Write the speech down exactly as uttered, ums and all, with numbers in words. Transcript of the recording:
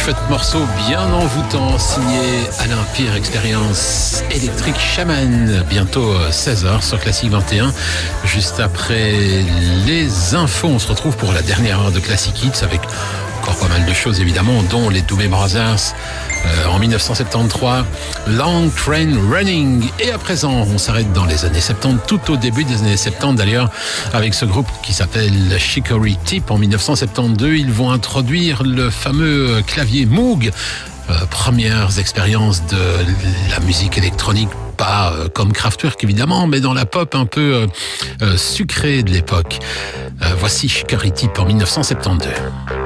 chouette morceau bien envoûtant, signé Alain Pire, Expérience Electric Shaman. Bientôt seize heures sur Classique vingt et un. Juste après les infos, on se retrouve pour la dernière heure de Classic Hits avec encore pas mal de choses évidemment, dont les Doobie Brothers euh, en dix-neuf cent soixante-treize, Long Train Running. Et à présent, on s'arrête dans les années soixante-dix, tout au début des années soixante-dix d'ailleurs, avec ce groupe qui s'appelle Chicory Tip. En dix-neuf cent soixante-douze, ils vont introduire le fameux clavier Moog. Euh, premières expériences de la musique électronique, pas euh, comme Kraftwerk évidemment, mais dans la pop un peu euh, euh, sucrée de l'époque. Euh, voici Chicory Tip en dix-neuf cent soixante-douze.